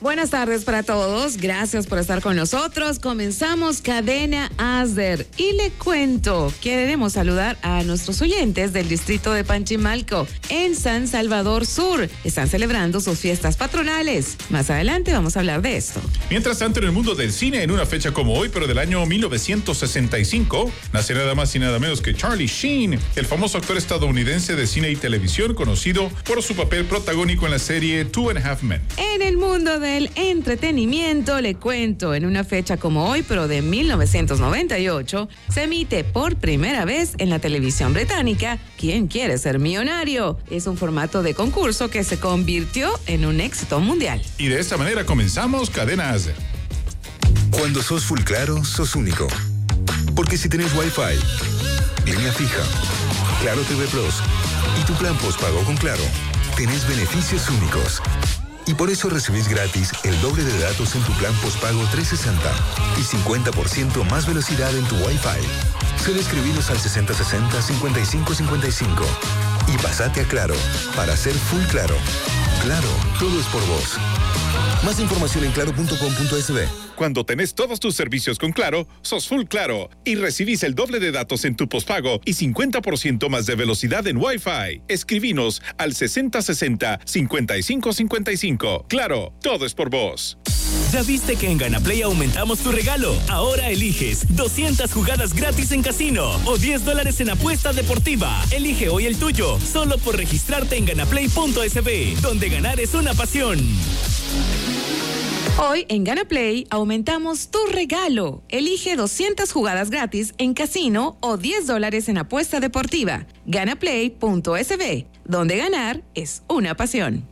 Buenas tardes para todos, gracias por estar con nosotros. Comenzamos Cadena Asder y le cuento que debemos saludar a nuestros oyentes del distrito de Panchimalco en San Salvador Sur. Están celebrando sus fiestas patronales. Más adelante vamos a hablar de esto. Mientras tanto, en el mundo del cine, en una fecha como hoy, pero del año 1965, nace nada más y nada menos que Charlie Sheen, el famoso actor estadounidense de cine y televisión, conocido por su papel protagónico en la serie Two and a Half Men. En el mundo del entretenimiento, le cuento, en una fecha como hoy, pero de 1998, se emite por primera vez en la televisión británica ¿Quién quiere ser millonario? Es un formato de concurso que se convirtió en un éxito mundial. Y de esta manera comenzamos Cadena Asder. Cuando sos full claro, sos único. Porque si tenés Wi-Fi, línea fija, Claro TV Plus y tu plan postpago con Claro, tenés beneficios únicos. Y por eso recibís gratis el doble de datos en tu plan postpago 360 y 50% más velocidad en tu Wi-Fi. Solo escribinos al 6060-5555 y pasate a Claro para ser full claro. Claro, todo es por vos. Más información en claro.com.sb. Cuando tenés todos tus servicios con Claro, sos full Claro y recibís el doble de datos en tu postpago y 50% más de velocidad en Wi-Fi. Escribinos al 6060-5555. Claro, todo es por vos. ¿Ya viste que en GanaPlay aumentamos tu regalo? Ahora eliges 200 jugadas gratis en casino o $10 en apuesta deportiva. Elige hoy el tuyo, solo por registrarte en ganaplay.sb, donde ganar es una pasión. Hoy en GanaPlay aumentamos tu regalo. Elige 200 jugadas gratis en casino o $10 en apuesta deportiva. Ganaplay.sb, donde ganar es una pasión.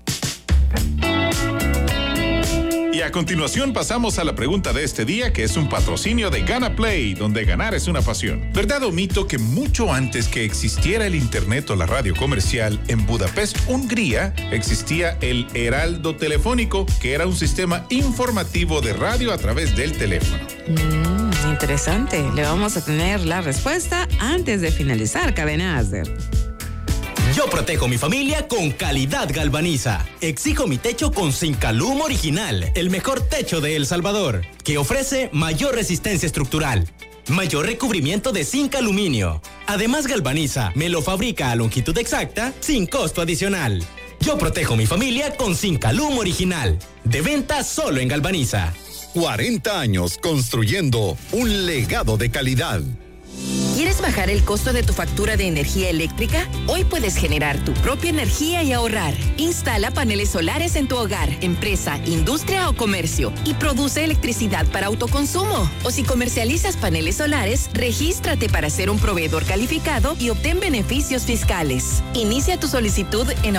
Y a continuación pasamos a la pregunta de este día, que es un patrocinio de GanaPlay, donde ganar es una pasión. ¿Verdad o mito que mucho antes que existiera el internet o la radio comercial, en Budapest, Hungría, existía el Heraldo Telefónico, que era un sistema informativo de radio a través del teléfono? Interesante. Le vamos a tener la respuesta antes de finalizar Cadena Asder. Yo protejo mi familia con Calidad Galvaniza. Exijo mi techo con Zincalum Original, el mejor techo de El Salvador, que ofrece mayor resistencia estructural, mayor recubrimiento de zinc aluminio. Además, Galvaniza me lo fabrica a longitud exacta, sin costo adicional. Yo protejo mi familia con Zincalum Original. De venta solo en Galvaniza. 40 años construyendo un legado de calidad. ¿Quieres bajar el costo de tu factura de energía eléctrica? Hoy puedes generar tu propia energía y ahorrar. Instala paneles solares en tu hogar, empresa, industria o comercio y produce electricidad para autoconsumo. O si comercializas paneles solares, regístrate para ser un proveedor calificado y obtén beneficios fiscales. Inicia tu solicitud en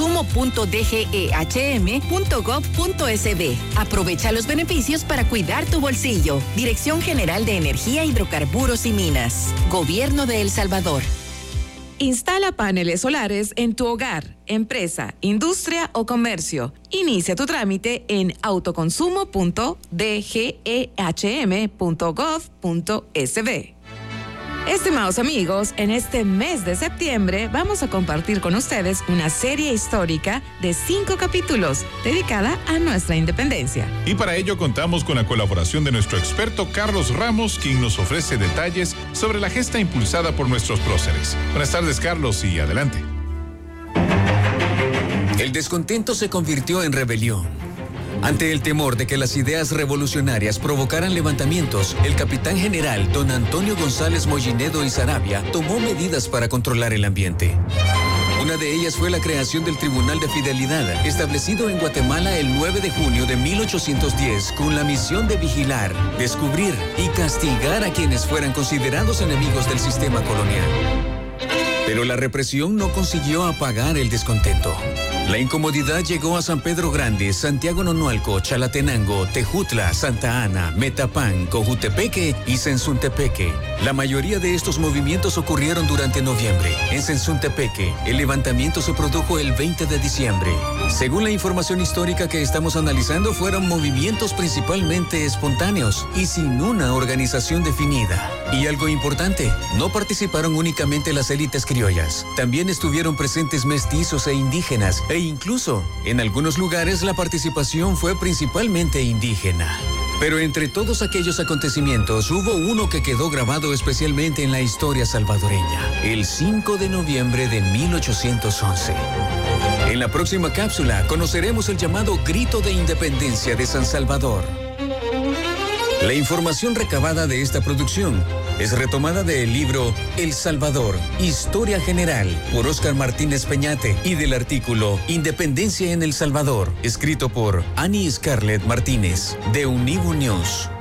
autoconsumo.dgehm.gov.sb. Aprovecha los beneficios para cuidar tu bolsillo. Dirección General de Energía, Hidrocarburos y Minas. Gobierno de El Salvador. Instala paneles solares en tu hogar, empresa, industria o comercio. Inicia tu trámite en autoconsumo.dgehm.gov.sb. Estimados amigos, en este mes de septiembre vamos a compartir con ustedes una serie histórica de 5 capítulos dedicada a nuestra independencia. Y para ello contamos con la colaboración de nuestro experto Carlos Ramos, quien nos ofrece detalles sobre la gesta impulsada por nuestros próceres. Buenas tardes, Carlos, y adelante. El descontento se convirtió en rebelión. Ante el temor de que las ideas revolucionarias provocaran levantamientos, el capitán general don Antonio González Mollinedo y Sarabia tomó medidas para controlar el ambiente. Una de ellas fue la creación del Tribunal de Fidelidad, establecido en Guatemala el 9 de junio de 1810, con la misión de vigilar, descubrir y castigar a quienes fueran considerados enemigos del sistema colonial. Pero la represión no consiguió apagar el descontento. La incomodidad llegó a San Pedro Grande, Santiago Nonualco, Chalatenango, Tejutla, Santa Ana, Metapán, Cojutepeque y Sensuntepeque. La mayoría de estos movimientos ocurrieron durante noviembre. En Sensuntepeque, el levantamiento se produjo el 20 de diciembre. Según la información histórica que estamos analizando, fueron movimientos principalmente espontáneos y sin una organización definida. Y algo importante, no participaron únicamente las élites criollas. También estuvieron presentes mestizos e indígenas e incluso, en algunos lugares la participación fue principalmente indígena. Pero entre todos aquellos acontecimientos hubo uno que quedó grabado especialmente en la historia salvadoreña, el 5 de noviembre de 1811. En la próxima cápsula conoceremos el llamado Grito de Independencia de San Salvador. La información recabada de esta producción es retomada del libro El Salvador, Historia General, por Óscar Martínez Peñate, y del artículo Independencia en El Salvador, escrito por Annie Scarlett Martínez, de Univo News.